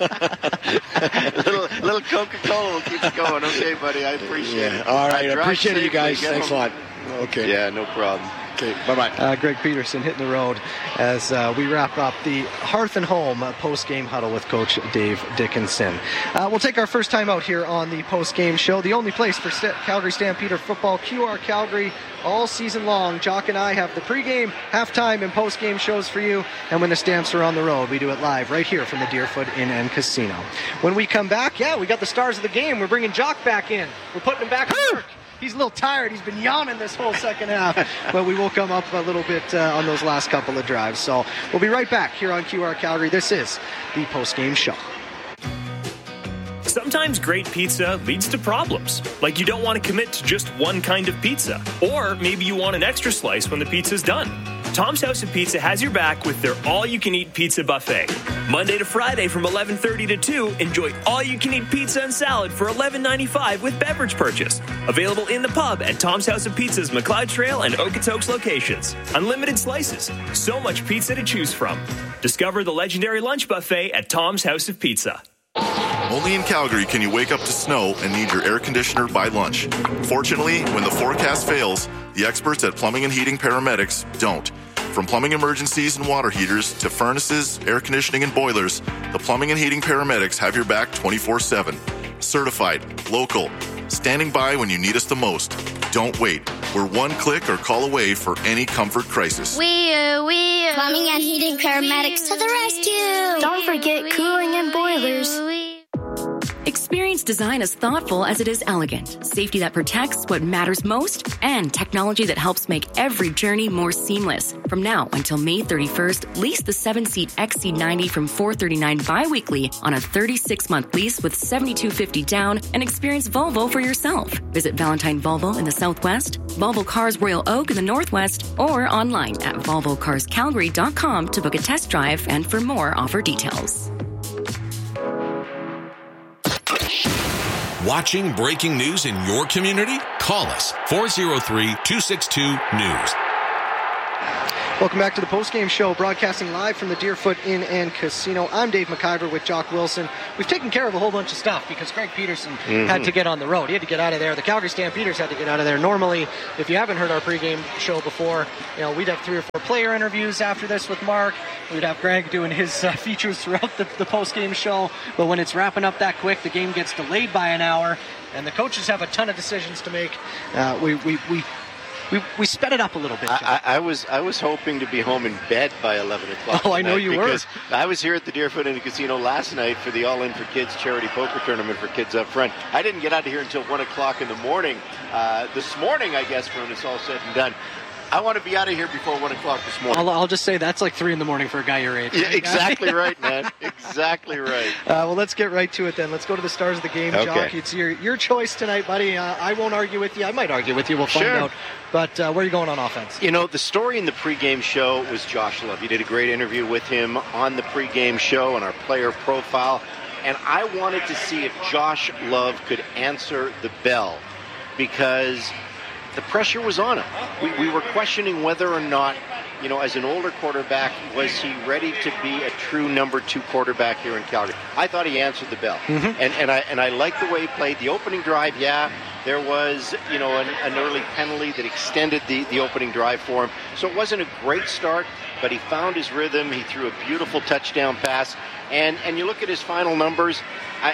little Coca-Cola will keep you going. Okay, buddy, I appreciate it. All right, I appreciate it, you guys. Thanks a lot. Okay. Yeah, no problem. Okay, bye-bye. Greg Peterson hitting the road as we wrap up the Hearth and Home post-game huddle with Coach Dave Dickinson. We'll take our first time out here on the post-game show. The only place for Calgary Stampeder football, QR Calgary, all season long. Jock and I have the pregame, halftime, and post-game shows for you. And when the Stamps are on the road, we do it live right here from the Deerfoot Inn and Casino. When we come back, we got the stars of the game. We're bringing Jock back in. We're putting him back to work. He's a little tired. He's been yawning this whole second half. But we will come up a little bit on those last couple of drives. So we'll be right back here on QR Calgary. This is the post-game show. Sometimes great pizza leads to problems, like you don't want to commit to just one kind of pizza, or maybe you want an extra slice when the pizza's done. Tom's House of Pizza has your back with their all-you-can-eat pizza buffet. Monday to Friday from 11:30 to 2, enjoy all-you-can-eat pizza and salad for $11.95 with beverage purchase. Available in the pub at Tom's House of Pizza's McLeod Trail and Okotoks locations. Unlimited slices, so much pizza to choose from. Discover the legendary lunch buffet at Tom's House of Pizza. Only in Calgary can you wake up to snow and need your air conditioner by lunch. Fortunately, when the forecast fails, the experts at Plumbing and Heating Paramedics don't. From plumbing emergencies and water heaters to furnaces, air conditioning, and boilers, the Plumbing and Heating Paramedics have your back 24/7. Certified, local, standing by when you need us the most. Don't wait. We're one click or call away for any comfort crisis. We Plumbing and Heating Paramedics to the rescue. Don't forget cooling and boilers. Experience design as thoughtful as it is elegant, safety that protects what matters most, and technology that helps make every journey more seamless. From now until May 31st, lease the 7-seat XC90 from $439 bi-weekly on a 36-month lease with $7,250 down and experience Volvo for yourself. Visit Valentine Volvo in the Southwest, Volvo Cars Royal Oak in the Northwest, or online at VolvoCarsCalgary.com to book a test drive and for more offer details. Watching breaking news in your community? Call us 403-262-NEWS. Welcome back to the postgame show, broadcasting live from the Deerfoot Inn and Casino. I'm Dave McIver with Jock Wilson. We've taken care of a whole bunch of stuff because Greg Peterson had to get on the road. He had to get out of there. The Calgary Stampeders had to get out of there. Normally, if you haven't heard our pregame show before, we'd have 3 or 4 player interviews after this with Mark. We'd have Greg doing his features throughout the postgame show. But when it's wrapping up that quick, the game gets delayed by an hour, and the coaches have a ton of decisions to make. We sped it up a little bit, John. I was hoping to be home in bed by 11 o'clock. Oh, I know you were. Because I was here at the Deerfoot Inn and Casino last night for the All In for Kids charity poker tournament for kids up front. I didn't get out of here until 1 o'clock in the morning. This morning, I guess, when it's all said and done. I want to be out of here before 1 o'clock this morning. I'll just say that's like 3 in the morning for a guy your age. Yeah, exactly right, man. Exactly right. Well, let's get right to it then. Let's go to the stars of the game, Okay. Jock. It's your choice tonight, buddy. I won't argue with you. I might argue with you. We'll find out. But where are you going on offense? The story in the pregame show was Josh Love. You did a great interview with him on the pregame show on our player profile. And I wanted to see if Josh Love could answer the bell because the pressure was on him. We were questioning whether or not, as an older quarterback, was he ready to be a true number 2 quarterback here in Calgary? I thought he answered the bell. And I liked the way he played. The opening drive, there was, an early penalty that extended the opening drive for him. So it wasn't a great start, but he found his rhythm. He threw a beautiful touchdown pass. And you look at his final numbers,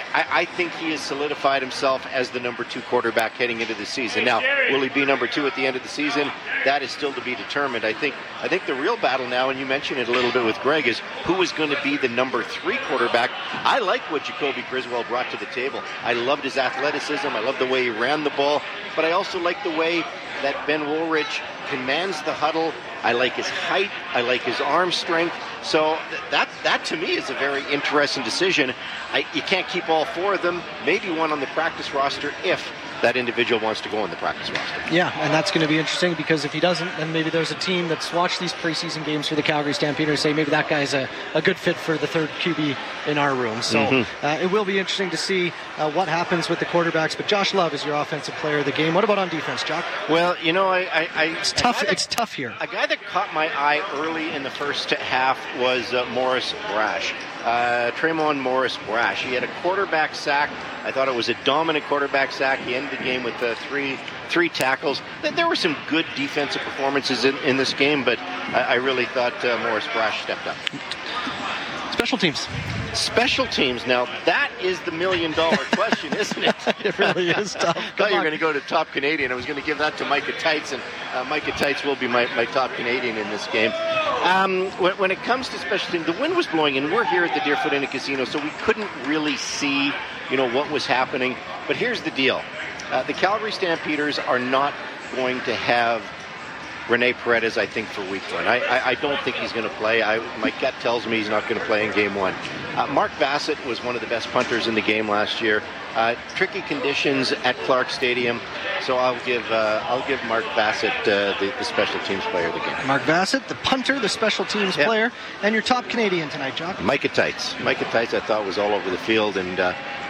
I think he has solidified himself as the number 2 quarterback heading into the season. Now, will he be number 2 at the end of the season? That is still to be determined. I think the real battle now, and you mentioned it a little bit with Greg, is who is going to be the number 3 quarterback. I like what Jacoby Griswold brought to the table. I loved his athleticism. I loved the way he ran the ball. But I also like the way that Ben Woolridge commands the huddle. I like his height. I like his arm strength. So that to me is a very interesting decision. You can't keep all 4 of them. Maybe one on the practice roster if that individual wants to go on the practice roster. Yeah, and that's going to be interesting because if he doesn't, then maybe there's a team that's watched these preseason games for the Calgary Stampeders and say maybe that guy's a good fit for the 3rd QB in our room. So it will be interesting to see what happens with the quarterbacks. But Josh Love is your offensive player of the game. What about on defense, Jock? Well, it's tough. It's tough here. A guy that caught my eye early in the first half was Morris Brash. Tremont Morris Brash. He had a quarterback sack. I thought it was a dominant quarterback sack. He ended the game with 3 tackles. There were some good defensive performances in this game, but I really thought Morris Brash stepped up. Special teams. Special teams. Now, that is the $1 million question, isn't it? It really is tough. I thought you were going to go to top Canadian. I was going to give that to Micah Tights, and Micah Tights will be my top Canadian in this game. When it comes to special teams, the wind was blowing, and we're here at the Deerfoot Inn and Casino, so we couldn't really see, what was happening. But here's the deal. The Calgary Stampeders are not going to have Rene Paredes, I think, for week 1. I don't think he's going to play. My gut tells me he's not going to play in game 1. Mark Bassett was one of the best punters in the game last year. Tricky conditions at Clark Stadium, so I'll give Mark Bassett the special teams player of the game. Mark Bassett, the punter, the special teams player, and your top Canadian tonight, Jock? Micah Tights. Micah Tights, I thought, was all over the field, and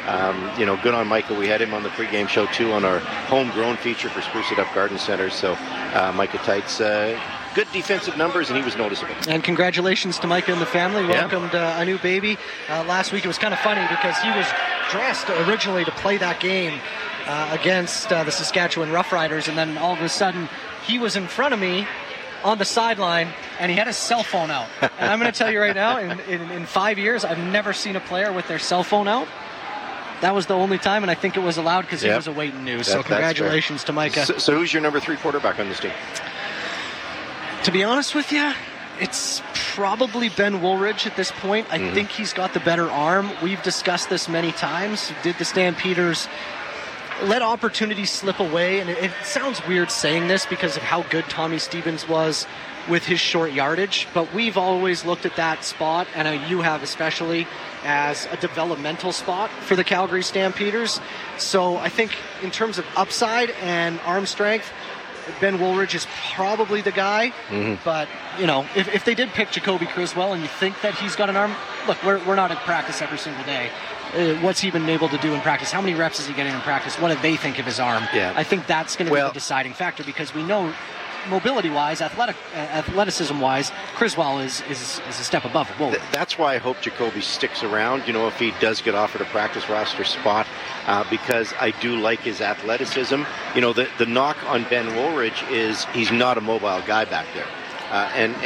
good on Micah. We had him on the pregame show too on our homegrown feature for Spruce It Up Garden Center. So Micah Tights, good defensive numbers, and he was noticeable. And congratulations to Micah and the family. Welcomed a new baby. Last week it was kind of funny because he was dressed originally to play that game against the Saskatchewan Roughriders, and then all of a sudden he was in front of me on the sideline, and he had his cell phone out. And I'm going to tell you right now, in 5 years, I've never seen a player with their cell phone out. That was the only time, and I think it was allowed because he was awaiting news. So congratulations to Micah. So who's your number 3 quarterback on this team? To be honest with you, It's probably Ben Woolridge at this point. I think he's got the better arm. We've discussed this many times. Did the Stampeders let opportunities slip away? And it sounds weird saying this because of how good Tommy Stevens was with his short yardage, but we've always looked at that spot, and you have especially, as a developmental spot for the Calgary Stampeders. So I think in terms of upside and arm strength, Ben Woolridge is probably the guy. But, if they did pick Jacoby Criswell and you think that he's got an arm, look, we're not at practice every single day. What's he been able to do in practice? How many reps is he getting in practice? What do they think of his arm? Yeah. I think that's going to be the deciding factor, because we know mobility-wise, athleticism-wise, Criswell is a step above Woolridge. That's why I hope Jacoby sticks around, if he does get offered a practice roster spot, because I do like his athleticism. The knock on Ben Woolridge is he's not a mobile guy back there. And